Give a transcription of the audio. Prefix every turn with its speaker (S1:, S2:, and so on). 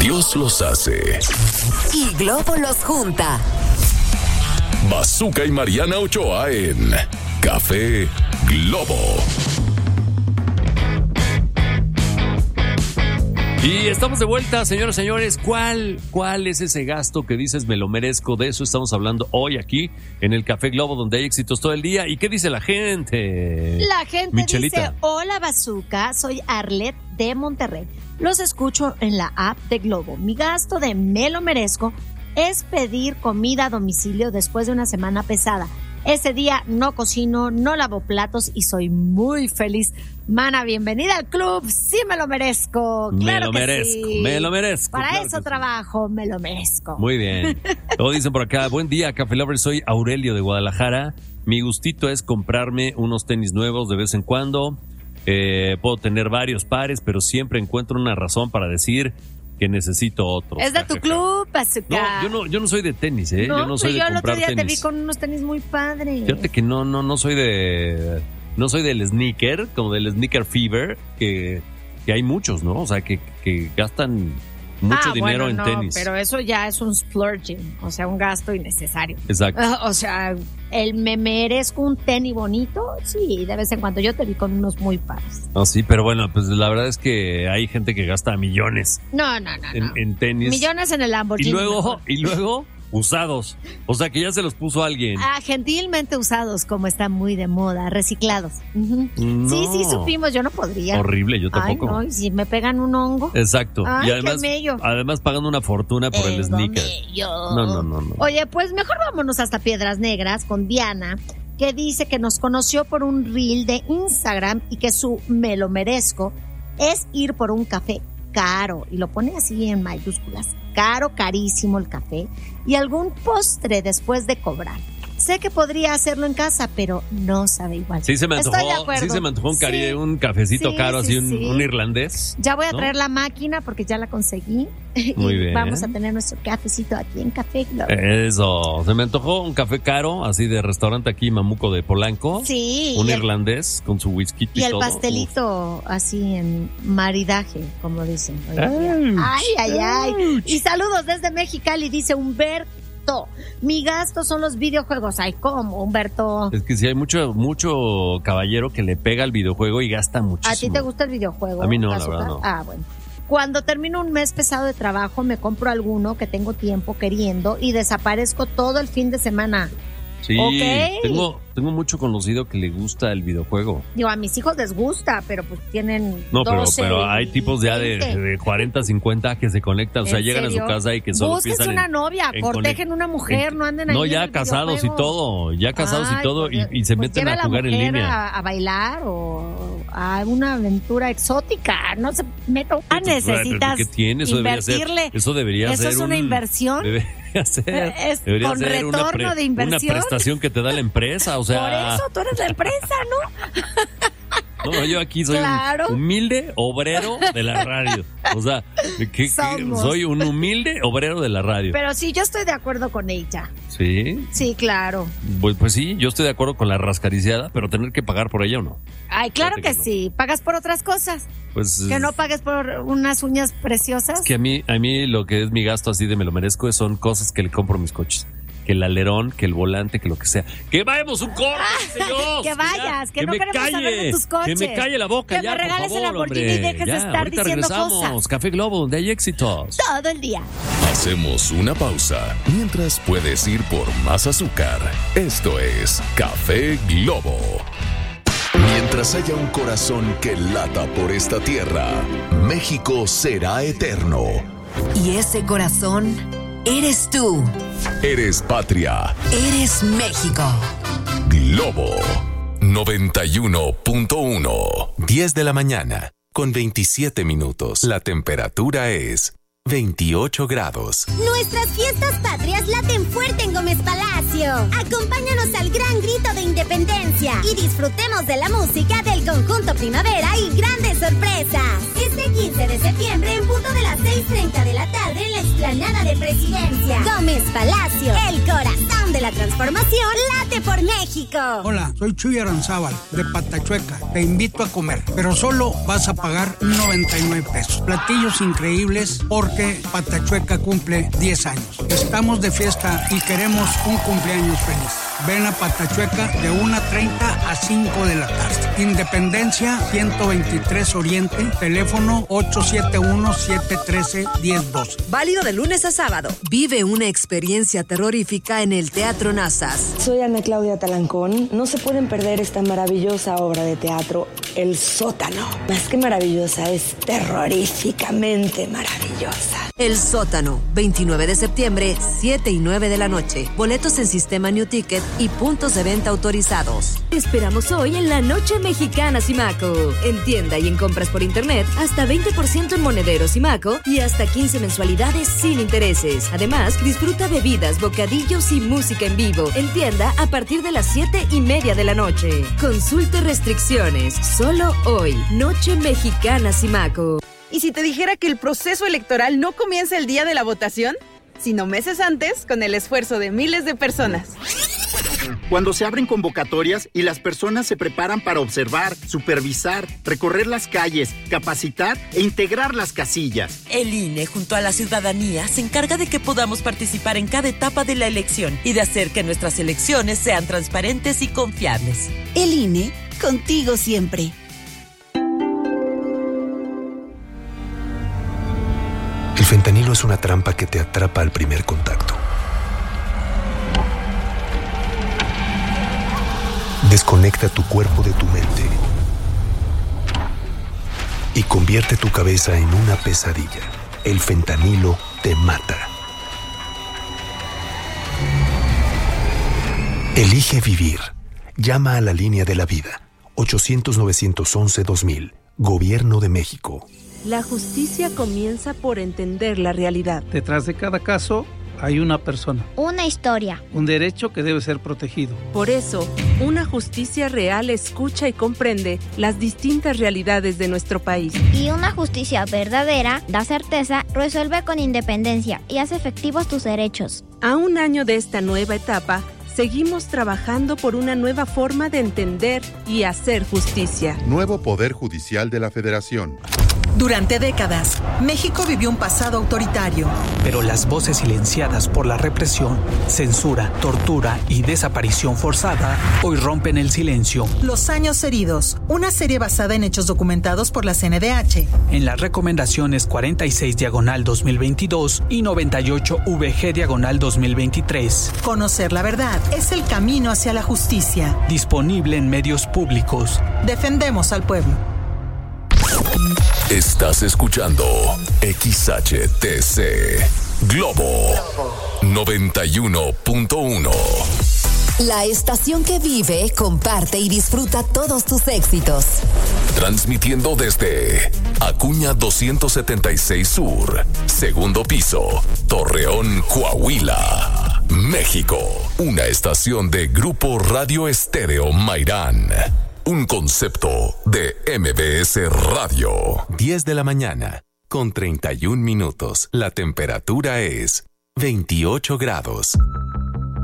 S1: Dios los hace
S2: y Globo los junta.
S1: Bazooka y Mariana Ochoa en Café Globo.
S3: Y estamos de vuelta, señoras y señores. ¿Cuál es ese gasto que dices me lo merezco? De eso estamos hablando hoy aquí en el Café Globo, donde hay éxitos todo el día. ¿Y qué dice la gente?
S4: La gente
S3: Michelita
S4: dice, hola Bazooka, soy Arlet de Monterrey. Los escucho en la app de Globo. Mi gasto de me lo merezco es pedir comida a domicilio después de una semana pesada. Ese día no cocino, no lavo platos y soy muy feliz. Mana, bienvenida al club. Sí me lo merezco. Claro
S3: Me lo merezco.
S4: Para
S3: claro
S4: eso trabajo, me lo merezco.
S3: Muy bien. Luego dicen por acá, buen día, Café Lover, soy Aurelio de Guadalajara. Mi gustito es comprarme unos tenis nuevos de vez en cuando. Puedo tener varios pares, pero siempre encuentro una razón para decir que necesito otros.
S4: Es de tu club, Bazooka.
S3: No, yo no soy de tenis, ¿eh?
S4: No,
S3: yo no soy de
S4: yo el
S3: comprar
S4: otro día
S3: tenis.
S4: te vi con unos tenis muy padres.
S3: Fíjate que no soy de... No soy del sneaker, como del sneaker fever, que hay muchos, ¿no? O sea, que gastan mucho dinero en tenis.
S4: Pero eso ya es un splurging, o sea, un gasto innecesario.
S3: Exacto.
S4: O sea, me merezco un tenis bonito, sí, de vez en cuando. Yo te vi con unos muy padres.
S3: No, sí, pero bueno, pues la verdad es que hay gente que gasta millones
S4: No.
S3: en tenis.
S4: Millones en el Lamborghini.
S3: Y luego usados. O sea, que ya se los puso alguien.
S4: Gentilmente usados, como está muy de moda, reciclados. Uh-huh.
S3: No.
S4: Sí, supimos, yo no podría.
S3: Horrible, yo tampoco.
S4: Ay, no, y si me pegan un hongo.
S3: Exacto.
S4: Ay,
S3: y además,
S4: qué mello.
S3: además pagando una fortuna por el sneaker. No.
S4: Oye, pues mejor vámonos hasta Piedras Negras con Diana, que dice que nos conoció por un reel de Instagram y que su me lo merezco es ir por un café caro, y lo pone así en mayúsculas, carísimo el café, y algún postre después de cobrar. Sé que podría hacerlo en casa, pero no sabe igual.
S3: Sí se me antojó,
S4: Estoy de acuerdo.
S3: sí se me antojó un cafecito caro,
S4: sí,
S3: así un irlandés.
S4: Ya voy a
S3: ¿no?
S4: traer la máquina porque ya la conseguí.
S3: Muy
S4: y
S3: bien.
S4: vamos a tener nuestro cafecito aquí en Café Globo.
S3: Eso, se me antojó un café caro, así de restaurante aquí, Mamuco de Polanco.
S4: Sí.
S3: Un irlandés con su whisky y
S4: el
S3: todo.
S4: pastelito así en maridaje, como dicen. Ay. Y saludos desde Mexicali, dice Humberto. Mi gasto son los videojuegos. Ay, ¿cómo, Humberto?
S3: Es que sí hay mucho caballero que le pega al videojuego y gasta muchísimo.
S4: ¿A ti te gusta el videojuego?
S3: A mí no,
S4: Bazooka?
S3: la verdad no.
S4: Ah, bueno. Cuando termino un mes pesado de trabajo, me compro alguno que tengo tiempo queriendo y desaparezco todo el fin de semana.
S3: Sí,
S4: Okay.
S3: tengo mucho conocido que le gusta el videojuego.
S4: Digo, a mis hijos les gusta, pero pues tienen
S3: No,
S4: 12
S3: pero hay
S4: y
S3: tipos ya
S4: 20.
S3: de 40, 50 que se conectan, o sea,
S4: ¿En
S3: llegan
S4: serio?
S3: a su casa y que solo
S4: Búsquense
S3: piensan
S4: una novia, cortejen una mujer, no anden ahí
S3: No,
S4: en
S3: ya
S4: el
S3: casados y
S4: videojuego.
S3: todo, y se
S4: pues
S3: meten
S4: lleve
S3: a jugar en
S4: la mujer
S3: línea.
S4: a bailar o a una aventura exótica, no se meta. Necesitas
S3: ¿Qué tiene?
S4: invertirle.
S3: Eso debería ser
S4: es una inversión.
S3: Debería
S4: con
S3: ser
S4: retorno de inversión.
S3: una prestación que te da la empresa, o sea.
S4: Por eso tú eres la empresa, ¿no?
S3: No, yo aquí soy un humilde obrero de la radio. O sea, soy un humilde obrero de la radio.
S4: Pero sí, yo estoy de acuerdo con ella.
S3: ¿Sí?
S4: Sí, claro.
S3: Pues sí, yo estoy de acuerdo con la rascariciada, pero tener que pagar por ella o no.
S4: Ay, claro que
S3: no.
S4: sí. ¿Pagas por otras cosas?
S3: Pues
S4: que no pagues por unas uñas preciosas.
S3: Es que a mí lo que es mi gasto así de me lo merezco son cosas que le compro a mis coches. Que el alerón, que el volante, que lo que sea. ¡Que vayamos un corte, señor!
S4: Que vayas, que no queremos hablar de tus coches.
S3: Que me calle la boca,
S4: que
S3: ya,
S4: me regales
S3: por favor,
S4: el Lamborghini
S3: hombre.
S4: y dejes de estar
S3: ahorita
S4: diciendo
S3: regresamos.
S4: cosas.
S3: Café Globo, donde hay éxitos.
S4: Todo el día.
S1: Hacemos una pausa mientras puedes ir por más azúcar. Esto es Café Globo. Mientras haya un corazón que lata por esta tierra, México será eterno.
S2: Y ese corazón eres tú.
S1: Eres patria.
S2: Eres México.
S1: Globo 91.1. 10 de la mañana, con 27 minutos. La temperatura es 28 grados.
S5: Nuestras fiestas patrias laten fuerte en Gómez Palacio. Acompáñanos al gran grito de independencia y disfrutemos de la música del conjunto Primavera y grandes sorpresas. Este 15 de septiembre en punto de las 6:30 de la tarde en la explanada de Presidencia. Gómez Palacio, el corazón de la transformación, late por México.
S6: Hola, soy Chuy Aranzábal de Patachueca. Te invito a comer, pero solo vas a pagar 99 pesos. Platillos increíbles, porque porque Patachueca cumple 10 años. Estamos de fiesta y queremos un cumpleaños feliz. Ven a Patachueca de 1:30 a 5 de la tarde. Independencia 123 Oriente, teléfono 871-713-1012.
S2: Válido de lunes a sábado. Vive una experiencia terrorífica en el Teatro Nazas.
S7: Soy Ana Claudia Talancón. No se pueden perder esta maravillosa obra de teatro, El Sótano. Más que maravillosa, es terroríficamente maravillosa.
S2: El Sótano, 29 de septiembre, 7 y 9 de la noche. Boletos en Sistema New Ticket y puntos de venta autorizados.
S8: Te esperamos hoy en la Noche Mexicana Simaco. En tienda y en compras por internet, hasta 20% en monederos Simaco y hasta 15 mensualidades sin intereses. Además, disfruta bebidas, bocadillos y música en vivo. En tienda a partir de las 7:30 de la noche. Consulte restricciones. Solo hoy, Noche Mexicana Simaco.
S9: ¿Y si te dijera que el proceso electoral no comienza el día de la votación, sino meses antes, con el esfuerzo de miles de personas?
S10: Cuando se abren convocatorias y las personas se preparan para observar, supervisar, recorrer las calles, capacitar e integrar las casillas.
S11: El INE, junto a la ciudadanía, se encarga de que podamos participar en cada etapa de la elección y de hacer que nuestras elecciones sean transparentes y confiables.
S12: El INE, contigo siempre.
S13: El fentanilo es una trampa que te atrapa al primer contacto. Desconecta tu cuerpo de tu mente y convierte tu cabeza en una pesadilla. El fentanilo te mata. Elige vivir. Llama a la línea de la vida. 800-911-2000. Gobierno de México.
S14: La justicia comienza por entender la realidad.
S15: Detrás de cada caso hay una persona.
S16: Una historia.
S15: Un derecho que debe ser protegido.
S14: Por eso, una justicia real escucha y comprende las distintas realidades de nuestro país.
S16: Y una justicia verdadera da certeza, resuelve con independencia y hace efectivos tus derechos.
S14: A un año de esta nueva etapa, seguimos trabajando por una nueva forma de entender y hacer justicia.
S17: Nuevo Poder Judicial de la Federación.
S18: Durante décadas, México vivió un pasado autoritario.
S19: Pero las voces silenciadas por la represión, censura, tortura y desaparición forzada hoy rompen el silencio.
S18: Los años heridos, una serie basada en hechos documentados por la CNDH.
S19: En las recomendaciones 46/2022 y 98-VG/2023.
S18: Conocer la verdad es el camino hacia la justicia.
S19: Disponible en medios públicos.
S18: Defendemos al pueblo.
S1: Estás escuchando XHTC Globo 91.1.
S2: La estación que vive, comparte y disfruta todos tus éxitos.
S1: Transmitiendo desde Acuña 276 Sur, segundo piso, Torreón, Coahuila, México. Una estación de Grupo Radio Estéreo Mairán. Un concepto de MBS Radio. 10 de la mañana, con 31 minutos. La temperatura es 28 grados.